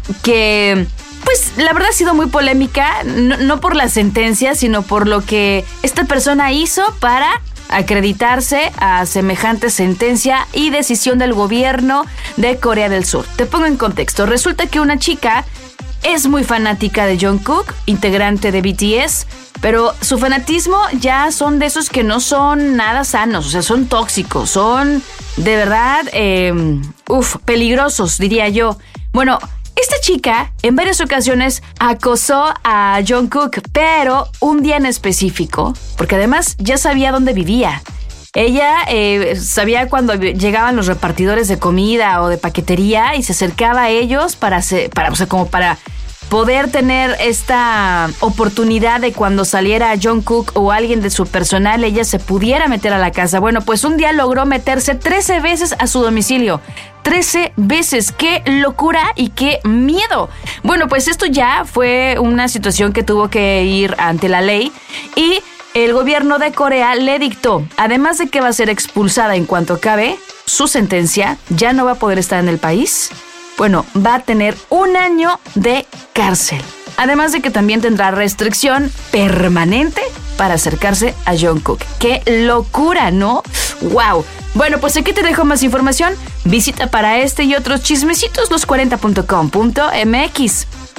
que pues la verdad ha sido muy polémica, no por la sentencia, sino por lo que esta persona hizo para acreditarse a semejante sentencia y decisión del gobierno de Corea del Sur. Te pongo en contexto. Resulta que una chica es muy fanática de Jungkook, integrante de BTS, pero su fanatismo ya son de esos que no son nada sanos, o sea, son tóxicos, son de verdad, peligrosos, diría yo. Bueno, esta chica en varias ocasiones acosó a Jungkook, pero un día en específico, porque además ya sabía dónde vivía. Ella sabía cuando llegaban los repartidores de comida o de paquetería y se acercaba a ellos para poder tener esta oportunidad de cuando saliera Jungkook o alguien de su personal, ella se pudiera meter a la casa. Bueno, pues un día logró meterse 13 veces a su domicilio. 13 veces. ¡Qué locura y qué miedo! Bueno, pues esto ya fue una situación que tuvo que ir ante la ley y el gobierno de Corea le dictó, además de que va a ser expulsada en cuanto acabe su sentencia, ya no va a poder estar en el país. Bueno, va a tener 1 año de cárcel. Además de que también tendrá restricción permanente para acercarse a Jungkook. ¡Qué locura!, ¿no? ¡Wow! Bueno, pues aquí te dejo más información. Visita para este y otros chismecitos los40.com.mx.